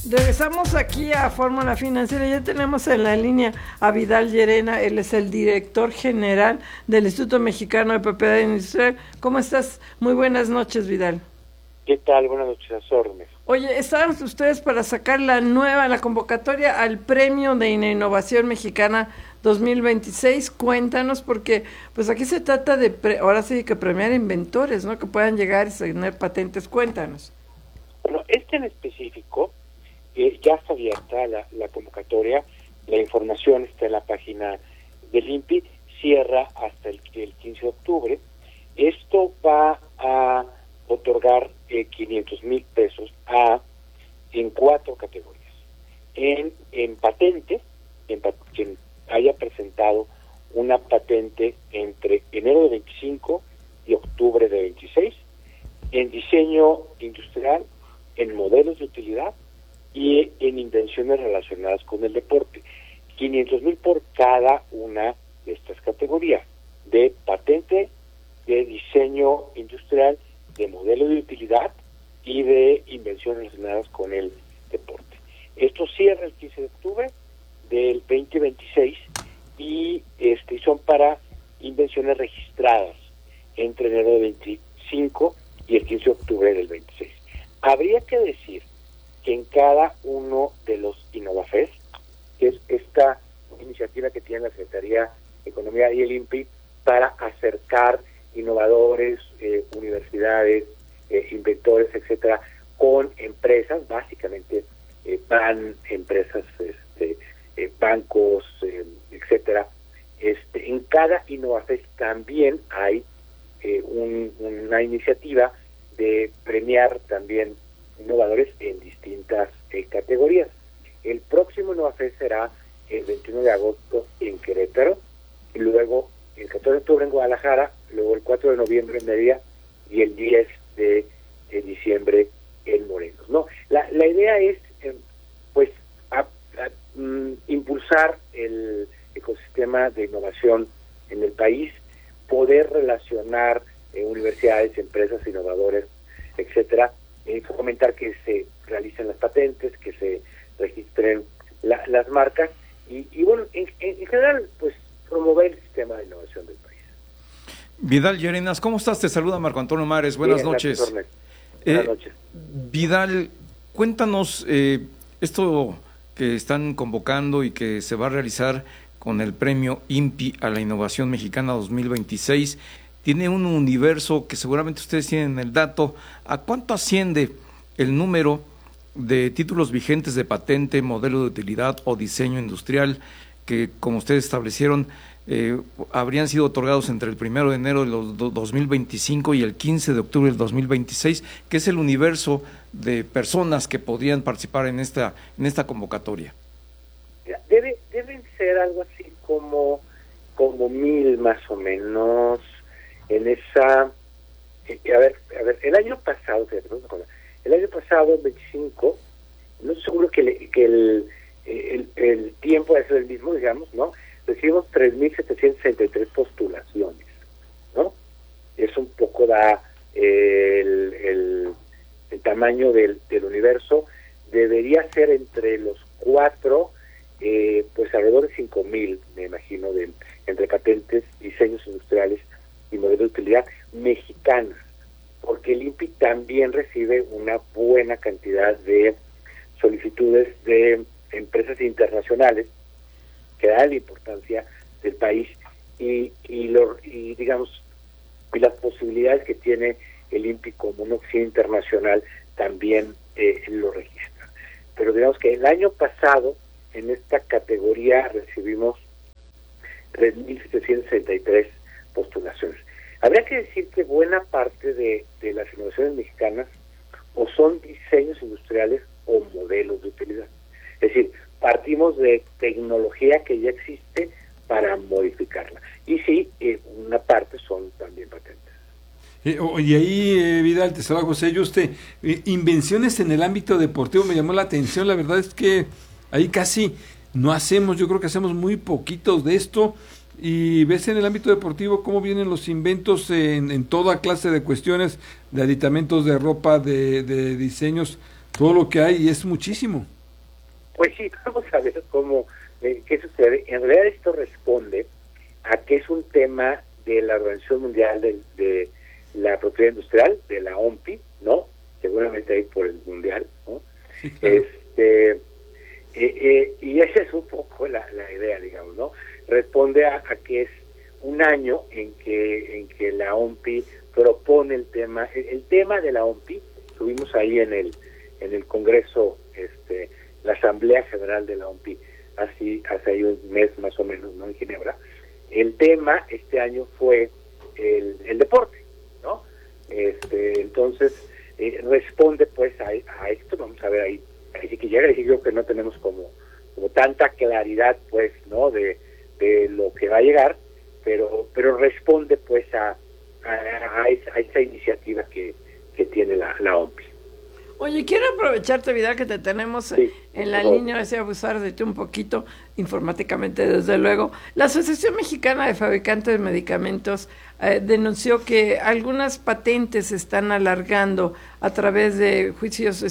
Regresamos aquí a Fórmula Financiera. Ya tenemos en la línea a Vidal Llerena. Él es el director general del Instituto Mexicano de Propiedad Industrial. ¿Cómo estás? Muy buenas noches, Vidal. ¿Qué tal? Buenas noches, a sus órdenes. Oye, estaban ustedes para sacar la convocatoria al Premio de Innovación Mexicana 2026. Cuéntanos, porque pues aquí se trata de, ahora sí que premiar inventores, ¿no? Que puedan llegar y tener patentes. Cuéntanos. Bueno, en específico, ya está abierta la convocatoria, la información está en la página del INPI, cierra hasta el 15 de octubre. Esto va a otorgar 500,000 pesos en 4 categorías. En patente, quien haya presentado una patente entre enero de 25 y octubre de 26, en diseño industrial, en modelos de utilidad y en invenciones relacionadas con el deporte. 500,000 por cada una de estas categorías, de patente, de diseño industrial, de modelo de utilidad y de invenciones relacionadas con el deporte. Esto cierra el 15 de octubre del 2026 y son para invenciones registradas entre enero de 25 y el 15 de octubre del 26. Habría que decir que en cada uno de los InnovaFest, que es esta iniciativa que tiene la Secretaría de Economía y el INPI para acercar innovadores, universidades, inventores, etcétera, con empresas, básicamente empresas, bancos, etcétera. En cada InnovaFest también hay una iniciativa de premiar también innovadores en distintas categorías. El próximo InnovaFest será el 21 de agosto en Querétaro, y luego el 14 de octubre en Guadalajara, luego el 4 de noviembre en Mérida y el 10 de diciembre en Morelos, ¿no? La idea es impulsar el ecosistema de innovación en el país, poder relacionar universidades, empresas, innovadores, etcétera, fomentar que se realicen las patentes, que se registren las marcas y bueno, en general, pues promover el sistema de innovación del país. Vidal Llerenas, ¿cómo estás? Te saluda Marco Antonio Mares. Buenas noches. Buenas noches. Vidal, cuéntanos esto que están convocando y que se va a realizar con el premio INPI a la Innovación Mexicana 2026. Tiene un universo que seguramente ustedes tienen el dato. ¿A cuánto asciende el número de títulos vigentes de patente, modelo de utilidad o diseño industrial que, como ustedes establecieron, habrían sido otorgados entre el 1 de enero del 2025 y el 15 de octubre del 2026, que es el universo de personas que podrían participar en esta convocatoria? Deben ser algo así como 1,000 más o menos en esa. A ver, el año pasado, en 25, no estoy seguro que el tiempo es el mismo, digamos, ¿no? Recibimos 3,763 postulaciones, ¿no? Eso un poco da el tamaño del universo. Debería ser entre los 4, pues alrededor de 5,000, me imagino, entre patentes, diseños industriales y modelos de utilidad mexicanas, porque el INPI también recibe una buena cantidad de solicitudes de empresas internacionales que dan la importancia del país y digamos, y las posibilidades que tiene el INPI como una oficina internacional también lo registra. Pero digamos que el año pasado en esta categoría recibimos 3,763 postulaciones. Habría que decir que buena parte de las innovaciones mexicanas o son diseños industriales o modelos de utilidad. Es decir, partimos de tecnología que ya existe para modificarla. Y sí, una parte son también patentes. Y ahí, Vidal, te saluda José Yuste. Invenciones en el ámbito deportivo me llamó la atención. La verdad es que ahí casi no hacemos, yo creo que hacemos muy poquitos de esto. Y ves en el ámbito deportivo cómo vienen los inventos en toda clase de cuestiones, de aditamentos de ropa, de diseños, todo lo que hay, y es muchísimo. Pues sí, vamos a ver cómo, qué sucede. En realidad esto responde a que es un tema de la Organización Mundial de la Propiedad Industrial, de la OMPI, ¿no? Seguramente ahí por el Mundial, ¿no? Sí, claro. Y esa es un poco la idea, digamos, ¿no? Responde a que es un año en que la OMPI propone el tema de la OMPI. Estuvimos ahí en el Congreso, la Asamblea General de la OMPI, hace ahí un mes más o menos, ¿no? En Ginebra. El tema este año fue el deporte, ¿no? Entonces responde pues a esto. Vamos a ver ahí sí que llega, y sí creo que no tenemos como tanta claridad pues, ¿no? de lo que va a llegar, pero responde pues a esa iniciativa que tiene la OMPI. Oye, quiero aprovecharte, Vidal, que te tenemos Sí, en la por favor. línea, deseo abusar de ti un poquito, informáticamente desde luego. La Asociación Mexicana de Fabricantes de Medicamentos denunció que algunas patentes se están alargando a través de juicios,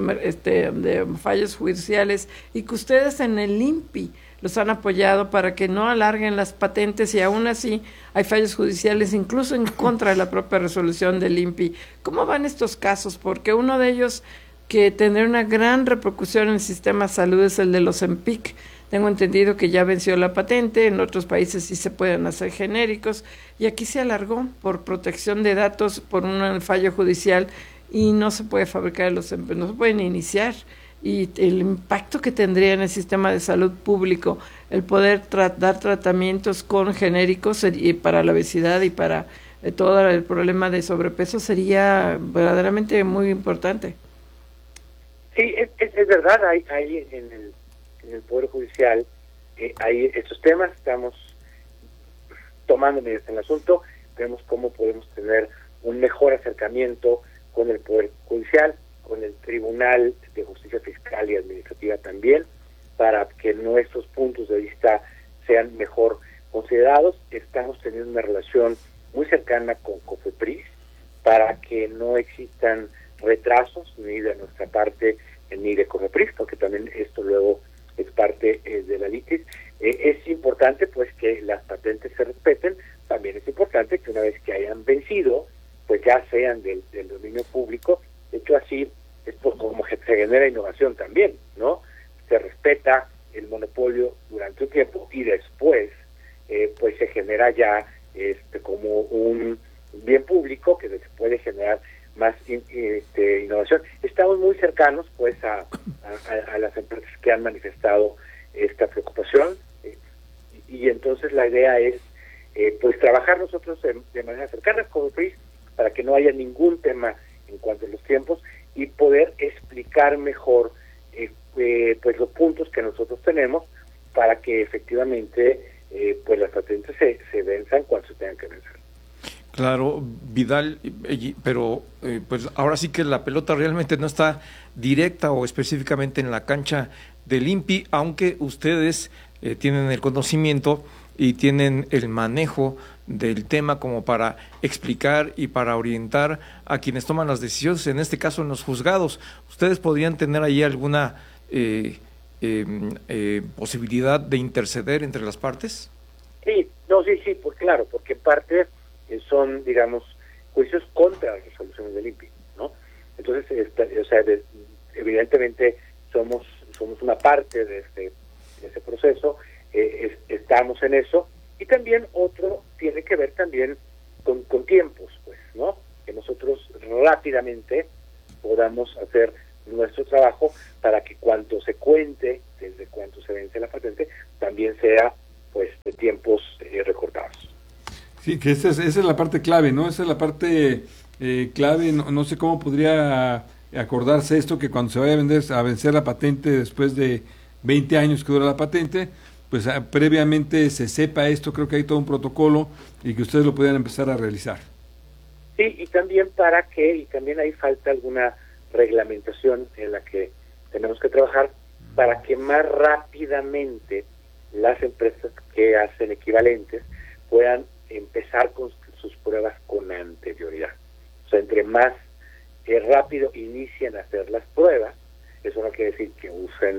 de fallos judiciales, y que ustedes en el INPI los han apoyado para que no alarguen las patentes, y aún así hay fallos judiciales incluso en contra de la propia resolución del INPI. ¿Cómo van estos casos? Porque uno de ellos que tendrá una gran repercusión en el sistema de salud es el de los Empic. Tengo entendido que ya venció la patente, en otros países sí se pueden hacer genéricos, y aquí se alargó por protección de datos, por un fallo judicial, y no se puede fabricar no se pueden iniciar. Y el impacto que tendría en el sistema de salud público el poder dar tratamientos con genéricos y para la obesidad y para todo el problema de sobrepeso sería verdaderamente muy importante. Sí, es verdad, hay en el Poder Judicial hay estos temas, estamos tomando medidas en el asunto, vemos cómo podemos tener un mejor acercamiento con el Poder Judicial, con el Tribunal de Justicia Fiscal y Administrativa también, para que nuestros puntos de vista sean mejor considerados. Estamos teniendo una relación muy cercana con COFEPRIS para que no existan retrasos ni de nuestra parte ni de COFEPRIS, porque también esto luego es parte de la litis. Es importante pues que las patentes se respeten. También es importante que una vez que hayan vencido, pues ya sean del dominio público. De hecho, así es como se genera innovación también, ¿no? Se respeta el monopolio durante un tiempo y después pues se genera ya como un bien público que se puede generar más innovación. Estamos muy cercanos pues a las empresas que han manifestado esta preocupación, y entonces la idea es pues trabajar nosotros de manera cercana con el PRI para que no haya ningún tema en cuanto a los tiempos y poder explicar mejor pues los puntos que nosotros tenemos para que efectivamente pues las patentes se venzan cuando se tengan que vencer. Claro, Vidal, pero pues ahora sí que la pelota realmente no está directa o específicamente en la cancha del INPI, aunque ustedes tienen el conocimiento y tienen el manejo del tema como para explicar y para orientar a quienes toman las decisiones, en este caso en los juzgados. ¿Ustedes podrían tener ahí alguna posibilidad de interceder entre las partes? Sí, pues claro, porque en parte son, digamos, juicios contra las resoluciones del INPI, ¿no? Entonces, evidentemente somos una parte de ese proceso, estamos en eso, y también otro tiene que ver también con tiempos, pues, ¿no? Que nosotros rápidamente podamos hacer nuestro trabajo para que cuando se cuente, desde cuando se vence la patente, también sea, pues, de tiempos recortados. Sí, que esa es la parte clave, ¿no? Esa es la parte clave. No sé cómo podría acordarse esto, que cuando se vaya a vencer la patente después de 20 años que dura la patente, pues previamente se sepa esto. Creo que hay todo un protocolo y que ustedes lo puedan empezar a realizar. Sí, y también también ahí falta alguna reglamentación en la que tenemos que trabajar para que más rápidamente las empresas que hacen equivalentes puedan empezar con sus pruebas con anterioridad. O sea, entre más rápido inician a hacer las pruebas, eso no quiere decir que usen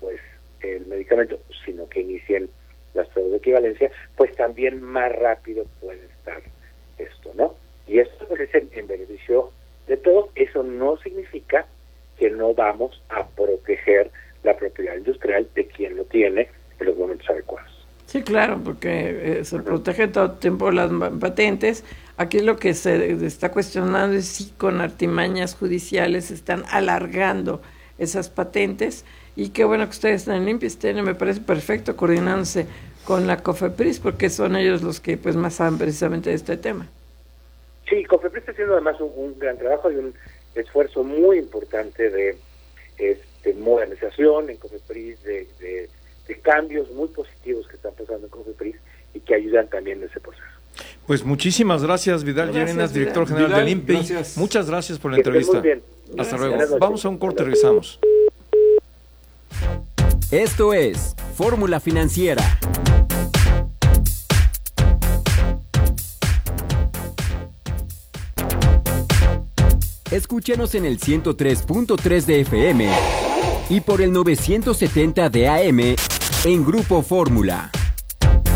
pues el medicamento, sino que inicien las pruebas de equivalencia, pues también más rápido puede estar esto, ¿no? Y esto pues, es en beneficio de todos. Eso no significa que no vamos a proteger la propiedad industrial de quien lo tiene en los momentos adecuados. Sí, claro, porque se protegen todo el tiempo las patentes. Aquí lo que se está cuestionando es si con artimañas judiciales están alargando esas patentes, y qué bueno que ustedes están en INPI, me parece perfecto coordinándose con la COFEPRIS, porque son ellos los que pues más saben precisamente de este tema. Sí, COFEPRIS está haciendo además un gran trabajo y un esfuerzo muy importante de modernización en COFEPRIS, de cambios muy positivos que están pasando en COFEPRIS y que ayudan también en ese proceso. Pues muchísimas gracias, Vidal Llerenas, director general del INPI. Gracias. Muchas gracias por la entrevista. Muy bien. Hasta Gracias. luego. Vamos a un corte, regresamos. Esto es Fórmula Financiera. Escúchanos en el 103.3 de FM y por el 970 de AM en Grupo Fórmula.